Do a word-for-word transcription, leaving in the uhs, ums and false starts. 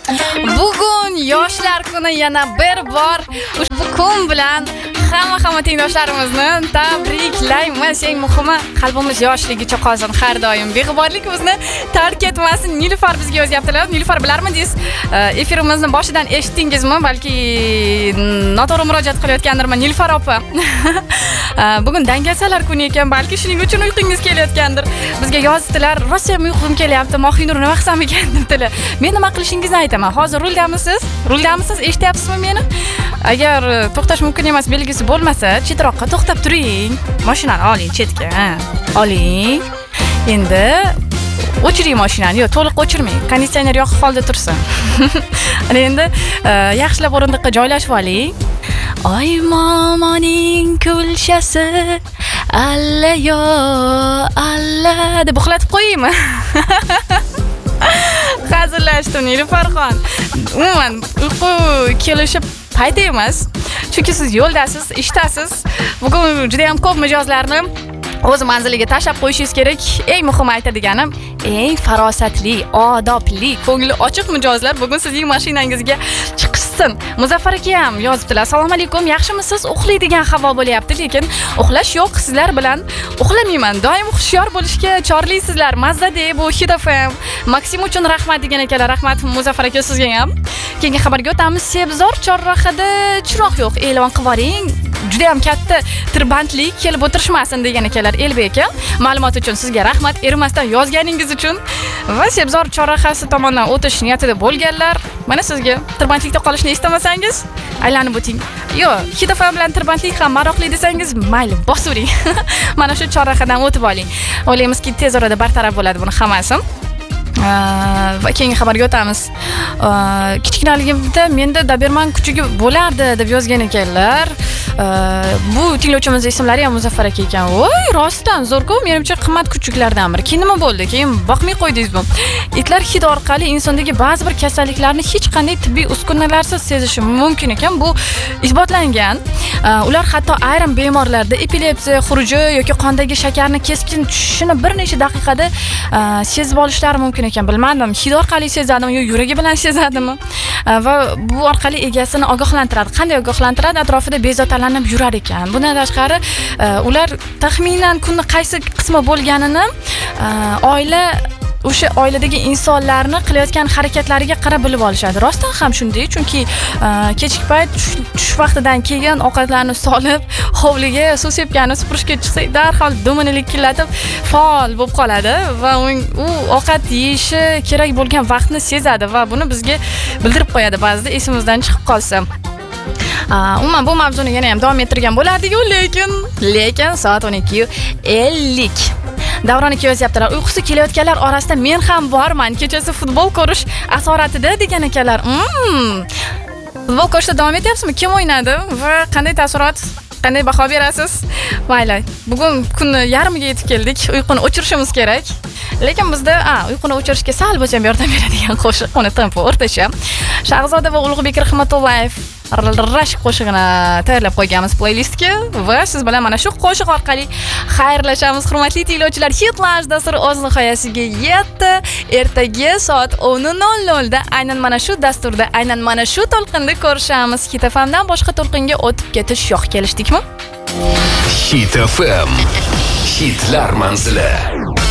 Bugun yoshlar kuni yana bir bor ushbu kun bilan hamma hamma tengdoshlarimizni tabriklaymiz. Eng muhimi, qalbimiz yoshligicha qolsin har doim. Beg'uborlik bizni tark etmasin. Nilufar bizga yozyaptilar. Nilufar bilarmidingiz? Efirimizni boshidan eshitdingizmi? Balki noto'g'ri murojaat qilayotgandirman Nilufar opa. Bugun dangasalar kuni ekan, balki shuning uchun uyqingiz kelayotgandir. Bizga yozdilar, "Rossiya uyqum kelyapti, Mohinur nima qilsam ekan?" debdilar. Men nima qilishingizni aytaman. Hozir ruldamisiz? Ruldamisiz? Eshityapsizmi meni? Agar to'xtash mumkin emas belgisi bo'lmasa, chetroqqa to'xtab turing. Mashinani oling chetga. Oling. Endi o'chiring mashinani. Yo'q, to'liq o'chirmang. Konditsioner yoqib holda tursin. Ana endi yaxshilab o'rindiqqa joylashib oling. Oy momoning kulshasi alla yo alla deb uxlatib qo'yaymi? Hazillashdim Nilfarxon. Umuman uyqu kelishi payt emas. Chunki siz yo'ldasiz, ishdasiz. Bugun juda ham ko'p mijozlarni o'z manziliga tashlab qo'yishingiz kerak. Eng muhim aytadiganim, eng farosatli, odobli, ko'ngli ochiq mijozlar bugun sizning mashinangizga chiqishsin. Muzaffar aka ham yozibdilar. Assalomu alaykum, yaxshimisiz? Uxlaydigan havo bo'lyapti, lekin uxlash yo'q. Sizlar bilan uxlamayman. Doim hushyor bo'lishga chorlaysizlar. Mazzada bu Hit F M. Maksim uchun rahmat degan ekanlar. Rahmat Muzaffar aka sizga ham. Keyingi xabarga o'tamiz. Sebzor chorrahada chiroq yo'q. E'lon qilib yuboring. Juda ham katta tirbandlik kelib o'tirishmasin degan ekanlar Elbek aka. Ma'lumot uchun sizga rahmat, erimasdan yozganingiz uchun va Sebzor chorrahasi tomondan o'tish niyatida bo'lganlar, mana sizga tirbandlikda qolishni istamasangiz, aylanib o'ting. Yo'q, Hit F M bilan tirbandlik ham maroqli desangiz, mayli, bosavering. Mana shu chorrahadan o'tib oling. O'ylaymizki, tez orada bartaraf bo'ladi buni hammasi. Va keyingi xabarga o'tamiz. Kichkinaligimda menda Doberman kuchugi bo'lardi deb yozgan ekanlar. Bu tinglovchimiz ismlari ham Muzaffar aka ekan. Voy, rostdan zo'r-ku, menimcha qimmat kuchuklardan biri. Keyin nima bo'ldi? Keyin boqmay qo'ydingizmi? Itlar hid orqali insondagi ba'zi bir kasalliklarni hech qanday tibbiy uskunalarsiz sezishi mumkin ekan. Bu isbotlangan. Ular hatto ayrim bemorlarda epilepsiya, xuruji yoki qondagi shakarni keskin tushishini bir necha daqiqada sezib olishlari mumkin ekan. Bilmadim, hid orqali sezadimi yoki yuragi bilan sezadimi? Va bu orqali egasini ogohlantiradi. Qanday ogohlantiradi? Atrofida bezovtalanib yurar ekan. Bundan tashqari, ular taxminan kunning qaysi qismi bo'lganini oila o'sha oiladagi insonlarni qilayotgan harakatlariga qarab bilib olishadi. Rostdan ham shunday, chunki kechki payt tush vaqtidan keyin ovqatlarni solib, hovliga suv sepgani supurishga chiqsak, darhol dumini likillatib faol bo'lib qoladi va u ovqat yeyishi kerak bo'lgan vaqtni sezadi va buni bizga bildirib qo'yadi ba'zida esimizdan chiqib qolsa. Umuman bu mavzuni yana ham davom ettirgan bo'lardik-ku, lekin lekin soat o'n ikki ellik. Davron aka yozyaptilar. Uyqusi kelayotganlar orasida men ham borman. Kechasi futbol ko'rish asoratida degan ekanlar. Mm. Futbol ko'rishda davom etyapsizmi? Kim o'ynadi va qanday taassurot? Qanday baho berasiz? Mayli, bugun kunni yarmiga yetib keldik. Uyquni o'chirishimiz kerak. Lekin bizda, a, uyquni o'chirishga sal bo'lsa ham yordam beradigan qo'shiq, uni tempo o'rtacha. Shahzoda va Ulug'bek Rahmatullayev rashk qo'shig'ini tayyorlab qo'yganmiz playlistga va siz bilan mana shu qo'shiq orqali xayrlashamiz. Hurmatli tinglovchilar, Hitlash dasturi o'z nihoyasiga yetdi. Ertaga soat o'n nol nol da aynan mana shu dasturda, aynan mana shu to'lqinda ko'rishamiz. Hit F M dan boshqa to'lqinga o'tib ketish yo'q, kelishdikmi? Hit F M. Hitlar manzili.